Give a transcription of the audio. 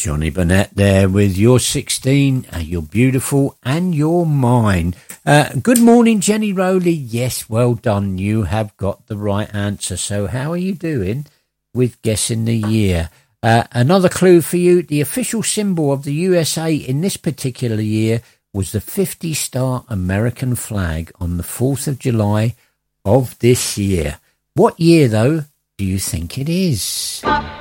Johnny Burnett there with You're 16, You're Beautiful and You're Mine. Good morning, Jenny Rowley. Yes, well done. You have got the right answer. So how are you doing with guessing the year? Another clue for you. The official symbol of the USA in this particular year was the 50-star American flag on the 4th of July of this year. What year, though, do you think it is?